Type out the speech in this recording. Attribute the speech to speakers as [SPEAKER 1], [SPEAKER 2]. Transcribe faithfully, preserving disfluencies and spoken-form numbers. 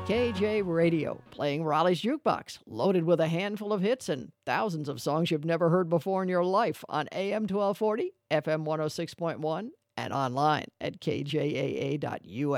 [SPEAKER 1] K J Radio, playing Raleigh's Jukebox, loaded with a handful of hits and thousands of songs you've never heard before in your life on A M twelve forty, F M one oh six point one, and online at K J A A dot U S.